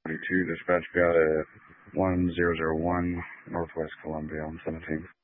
42, dispatch got at 1001 Northwest Columbia on 17th.